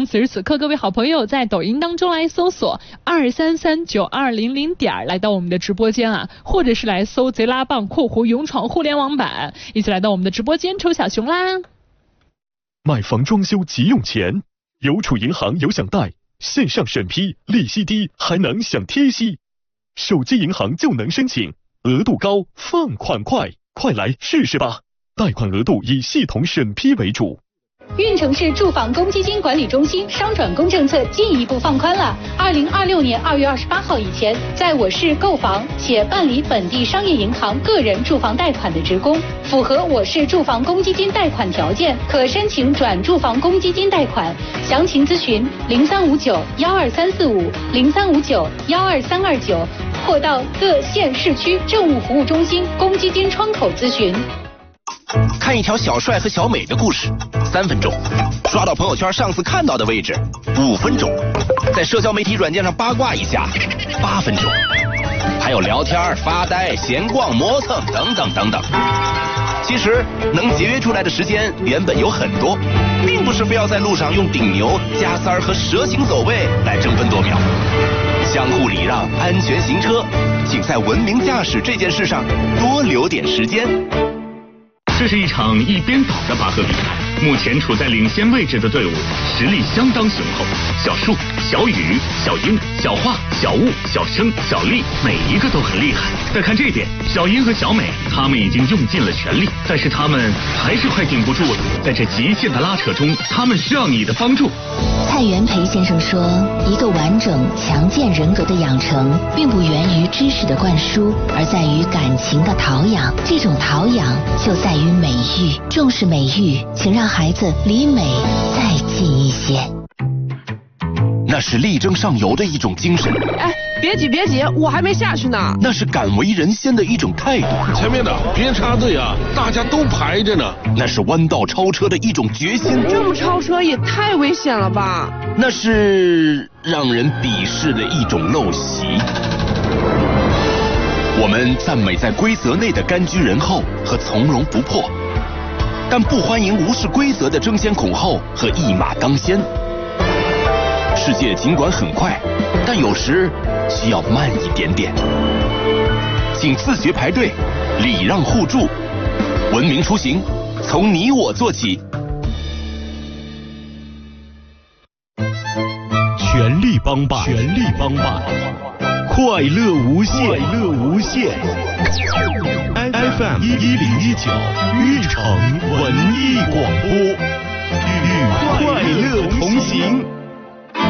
此时此刻，各位好朋友在抖音当中来搜索2339200点来到我们的直播间啊，或者是来搜贼拉棒（勇闯互联网版），一起来到我们的直播间抽小熊啦！ 买房装修急用钱，邮储银行有享贷，线上审批，利息低，还能享贴息，手机银行就能申请，额度高，放款快，快来试试吧！贷款额度以系统审批为主。 运城市住房公积金管理中心商转公政策进一步放宽了。2026年2月28号以前，在我市购房且办理本地商业银行个人住房贷款的职工，符合我市住房公积金贷款条件，可申请转住房公积金贷款。详情咨询0359-12345、0359-12329，或到各县市区政务服务中心公积金窗口咨询。 看一条小帅和小美的故事，3分钟；刷到朋友圈上次看到的位置，5分钟；在社交媒体软件上八卦一下，8分钟；还有聊天、发呆、闲逛、磨蹭等等等等。其实能节约出来的时间原本有很多，并不是非要在路上用顶牛、加塞和蛇形走位来争分夺秒。相互礼让、安全行车，请在文明驾驶这件事上多留点时间。 这是一场一边倒的拔河比赛，目前处在领先位置的队伍实力相当雄厚，小树、小雨、小英、小画、小雾、小生、小丽，每一个都很厉害。再看这边，小英和小美，他们已经用尽了全力，但是他们还是快顶不住了。在这极限的拉扯中，他们需要你的帮助。 蔡元培先生说，一个完整强健人格的养成，并不源于知识的灌输，而在于感情的陶养。这种陶养就在于美育，重视美育，请让孩子离美再近一些。 那是力争上游的一种精神。 哎，别急别急，我还没下去呢。 那是敢为人先的一种态度。 前面的别插队啊，大家都排着呢。 那是弯道超车的一种决心。 这么超车也太危险了吧？ 那是让人鄙视的一种陋习。我们赞美在规则内的甘居人后和从容不迫，但不欢迎无视规则的争先恐后和一马当先。世界尽管很快，但有时需要慢一点点。请自觉排队，礼让互助，文明出行，从你我做起。 全力帮办，全力帮办，快乐无限，快乐无限。FM 1019玉城文艺广播，与快乐同行。